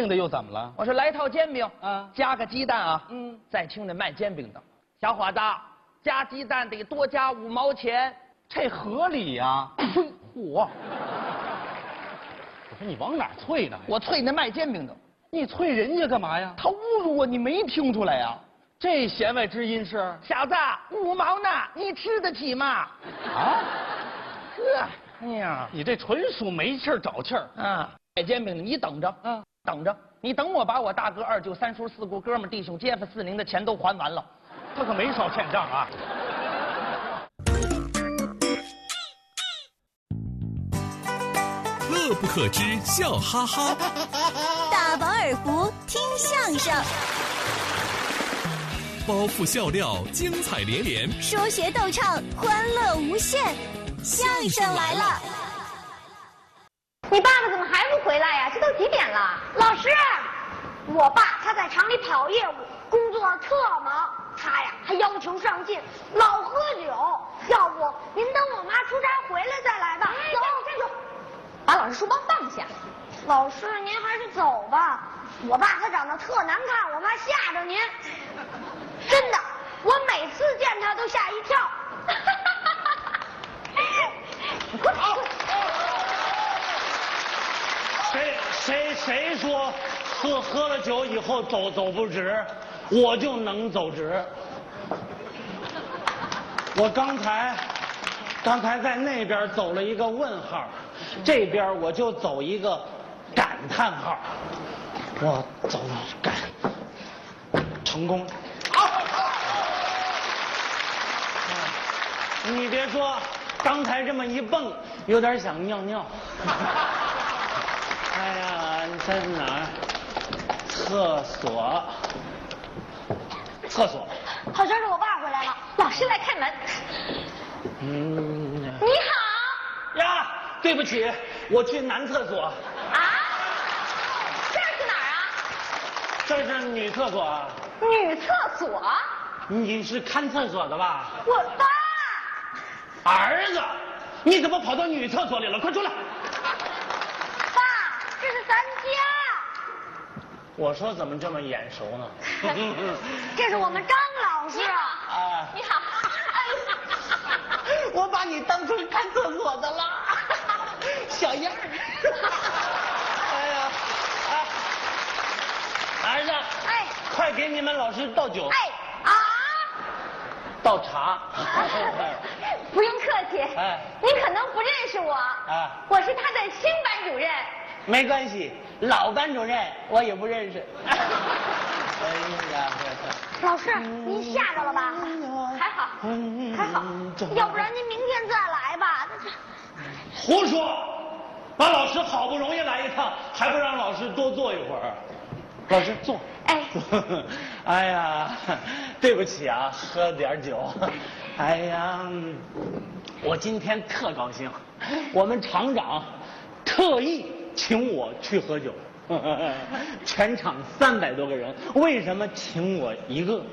饼的又怎么了？ 我说来套煎饼啊， 加个鸡蛋啊。 再听那卖煎饼的，小伙子，加鸡蛋得多加5毛钱。 这合理呀！ 嚯！ 我说你往哪儿啐呢？ 我啐那卖煎饼的， 你啐人家干嘛呀？ 他侮辱我，你没听出来呀？ 这弦外之音是？ 小子，5毛呢，你吃得起吗？ 啊？ 呵，哎呀， 你这纯属没气儿找气儿啊！卖煎饼的，你等着，等着，你等我把我大哥、二舅、三叔、四姑、哥们、弟兄、街坊、四邻的钱都还完了， 他可没少欠账啊。 乐不可支，笑哈哈； 大饱耳福，听相声； 包袱笑料，精彩连连； 说学逗唱，欢乐无限。相声来了！ 你爸爸怎么还不回来呀？这都几点了？老师，我爸他在厂里跑业务，工作特忙，他呀还要求上进，老喝酒。要不您等我妈出差回来再来吧。走，站住！ 把老师书包放下。 老师，您还是走吧。我爸他长得特难看，我怕吓着您。真的，我每次见他都吓一跳。 谁说喝了酒以后走不直，我就能走直。我刚才在那边走了一个问号，这边我就走一个感叹号。我走感成功。你别说，刚才这么一蹦，有点想尿尿。哎呀，你在哪儿？厕所。 好像是我爸回来了， 老师来开门。 你好。 呀，对不起，我去男厕所。 啊？这是哪儿啊？ 这是女厕所啊。 女厕所？ 你是看厕所的吧？ 我爸。 儿子，你怎么跑到女厕所里了？快出来！ 爸，这是咱家。 我说怎么这么眼熟呢？ 这是我们张老师。 啊， 你好。 我把你当成看厕所的了，小样儿。哎呀，儿子， 哎， 快给你们老师倒酒。 哎啊， 倒茶。 不用客气。 哎， 您可能不认识我。 啊， 我是他的新班主任。 没关系，老班主任我也不认识。哎呀， 老师，您吓着了吧？ 还好，还好。 要不然您明天再来吧。 胡说！把老师好不容易来一趟，还不让老师多坐一会儿？老师坐。 哎。 哎呀，对不起啊，喝点酒。哎呀，我今天特高兴，我们厂长特意请我去喝酒。全场300多个人，为什么请我一个？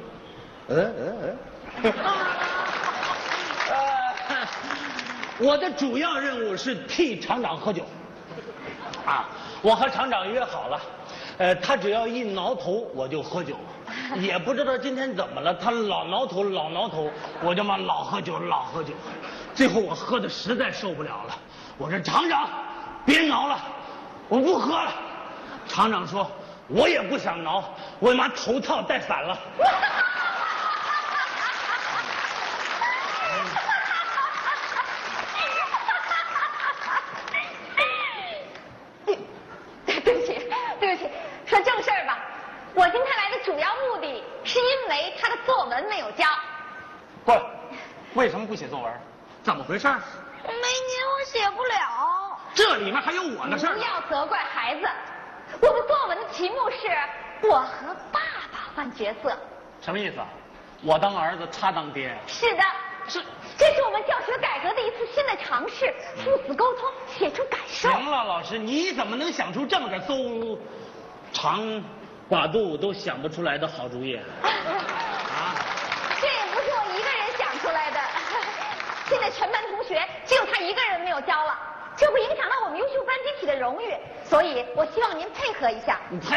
我的主要任务是替厂长喝酒。啊，我和厂长约好了，他只要一挠头我就喝酒，也不知道今天怎么了，他老挠头，我就嘛老喝酒。最后我喝的实在受不了了，我说厂长，别挠了，我不喝了。厂长说，我也不想挠，我妈头套戴反了。 对不起，说正事儿吧。我今天来的主要目的是因为他的作文没有交。 不，为什么不写作文？怎么回事？ 没您我写不了。 这里面还有我的事儿。 不要责怪孩子。我的作文的题目是我和爸爸换角色。 什么意思？我当儿子，他当爹。 是的，这是我们教学改革的一次新的尝试，父子沟通，写出感受。 行了，老师，你怎么能想出这么个邹长寡肚都想不出来的好主意？啊？ 这也不是我一个人想出来的，现在全班同学只有他一个人没有交了，这不影响到我们优秀班集体的荣誉，所以我希望您配合一下。